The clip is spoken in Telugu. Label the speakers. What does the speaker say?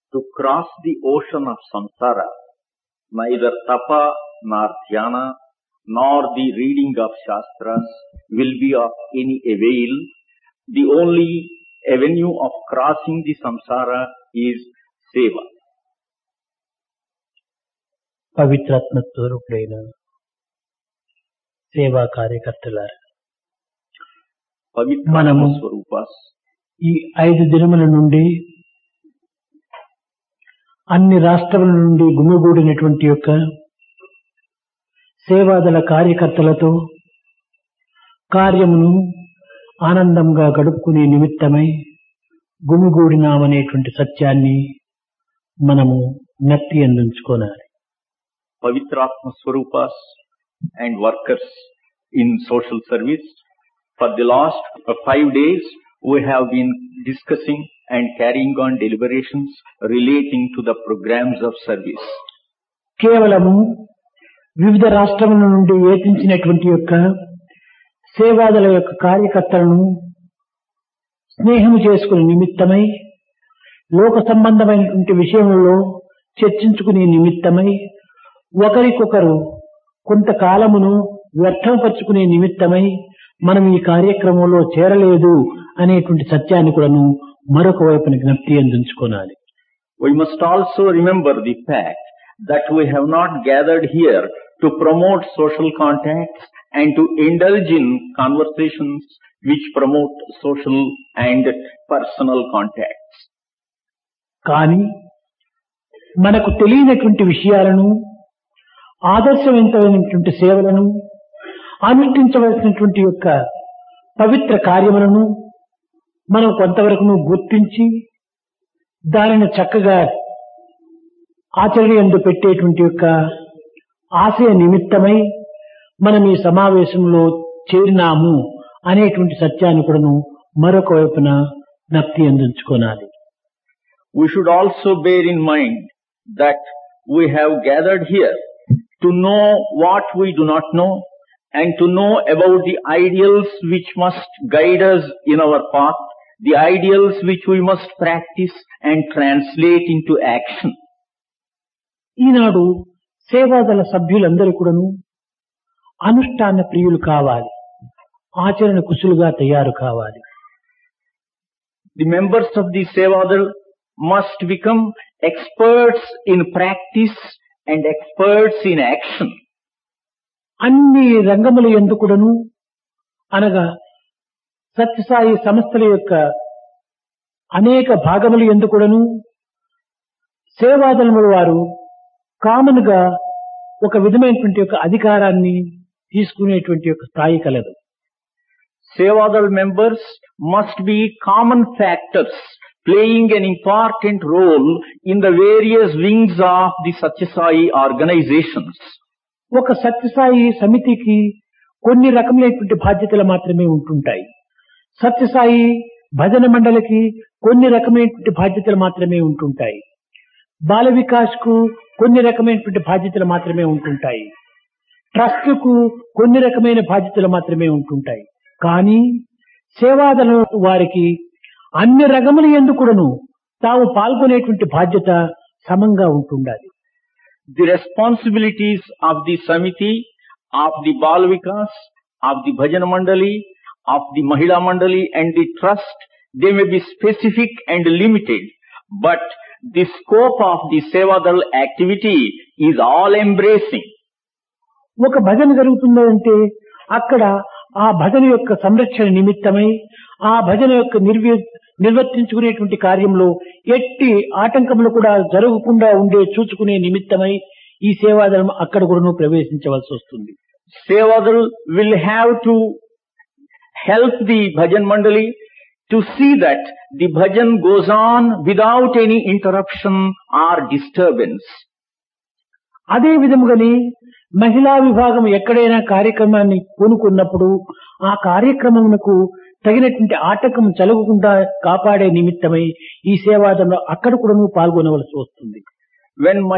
Speaker 1: To cross the ocean of samsara, neither tapa nor dhyana nor the reading of shastras will be of any avail. The only avenue of crossing the samsara is seva.
Speaker 2: పవిత్రాత్మ స్వరూపుడైన సేవా కార్యకర్తలారా, మనము
Speaker 1: స్వరూపాస్
Speaker 2: ఈ 5 దినముల నుండి అన్ని రాష్ట్రముల నుండి గుమిగూడినటువంటి యొక్క సేవాదళ కార్యకర్తలతో కార్యమును ఆనందంగా గడుపుకునే నిమిత్తమై గుమిగూడినామనేటువంటి సత్యాన్ని మనము జ్ఞప్తి అందించుకోవాలి.
Speaker 1: Pavitratma Swarupas and workers in social service. For the last 5 days, we have been discussing and carrying on deliberations relating to the programs of service.
Speaker 2: కేవలము వివిధ రాష్ట్రముల నుండి వేచించినటువంటి యొక్క సేవాదళ యొక్క కార్యకర్తలను స్నేహము చేసుకునే నిమిత్తమై, లోక సంబంధమైనటువంటి విషయంలో చర్చించుకునే నిమిత్తమై, ఒకరికొకరు కొంతకాలమును వ్యర్థపరుచుకునే నిమిత్తమై మనం ఈ కార్యక్రమంలో చేరలేదు అనేటువంటి సత్యాన్ని కూడాను మరొక వైపున జ్ఞప్తి అందించుకోవాలి.
Speaker 1: We must also remember the fact that we have not gathered here to promote social contacts and to indulge in conversations which promote social and personal contacts.
Speaker 2: కానీ మనకు తెలియనటువంటి విషయాలను, ఆదర్శవంతమైనటువంటి సేవలను, అనుష్ఠించవలసినటువంటి యొక్క పవిత్ర కార్యములను మనం కొంతవరకు గుర్తించి దానిని చక్కగా ఆచరణయందు పెట్టేటువంటి యొక్క ఆశయ నిమిత్తమై మనం ఈ సమావేశంలో చేరినాము అనేటువంటి సత్యాన్ని కూడాను మరొక వైపున జ్ఞప్తి అందించుకోవాలి.
Speaker 1: We should also bear in mind that we have gathered here to know what we do not know and to know about the ideals which must guide us in our path, the ideals which we must practice and translate into action.
Speaker 2: ఈనాడు సేవాదళ సభ్యులందరూ కూడాను అనుష్ఠాన ప్రియులు కావాలి, ఆచరణ కుశలుగా తయారు కావాలి.
Speaker 1: The members of the Sevadal must become experts in practice and experts in action.
Speaker 2: అన్ని రంగముల యందు కూడాను, అనగా సత్యసాయి సంస్థల యొక్క అనేక భాగముల యందు కూడాను సేవాదళముల వారు కామన్ గా ఒక విధమైనటువంటి యొక్క అధికారాన్ని తీసుకునేటువంటి యొక్క స్థాయి కలదు.
Speaker 1: Sevadal members must be common factors playing an important role in the various wings of the Satyasai organizations.
Speaker 2: ఒక సత్యసాయి సమితికి కొన్ని రకములైనటువంటి బాధ్యతలు మాత్రమే ఉంటుంటాయి. సత్యసాయి భజన మండలికి కొన్ని రకమైనటువంటి బాధ్యతలు మాత్రమే ఉంటుంటాయి. బాల వికాస్ కు కొన్ని రకమైనటువంటి బాధ్యతలు మాత్రమే ఉంటుంటాయి. ట్రస్ట్ కు కొన్ని రకమైన బాధ్యతలు మాత్రమే ఉంటుంటాయి. కానీ సేవాదళ వారికి అన్ని రకముల యందు కూడాను తాము పాల్గొనేటువంటి బాధ్యత సమంగా ఉంటుండాలి.
Speaker 1: The responsibilities of the Samiti, of the Bal Vikas, of the Bhajana Mandali, of the Mahila Mandali and the Trust, they may be specific and limited, but the scope of the Sevadal activity is all embracing.
Speaker 2: ఒక భజన జరుగుతుందంటే అక్కడ ఆ భజన యొక్క సంరక్షణ నిమిత్తమై, ఆ భజన యొక్క నిర్వర్తించుకునేటువంటి కార్యంలో ఎట్టి ఆటంకములు కూడా జరగకుండా ఉండే చూసుకునే నిమిత్తమై ఈ సేవాదళం అక్కడ కూడా ప్రవేశించవలసి వస్తుంది.
Speaker 1: Sevadal will have to help the Bhajan Mandali to see that the bhajan goes on without any interruption or disturbance.
Speaker 2: అదే విధముగానే మహిళా విభాగం ఎక్కడైనా కార్యక్రమాన్ని పూనుకున్నప్పుడు ఆ కార్యక్రమమునకు తగినటువంటి ఆటంకం జరగకుండా కాపాడే నిమిత్తమై ఈ సేవాదళంలో అక్కడ కూడా పాల్గొనవలసి వస్తుంది.
Speaker 1: When